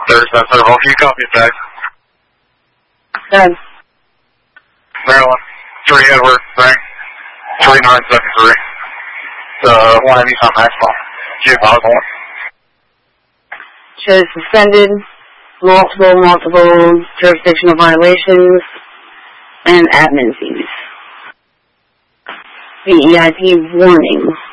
There's that servo. Can you copy it back? Good. Maryland, 3 Edward, bang. 3973. 1 Nissan Maxima. G501. Shows suspended, multiple jurisdictional violations, and admin fees. VEIP warning.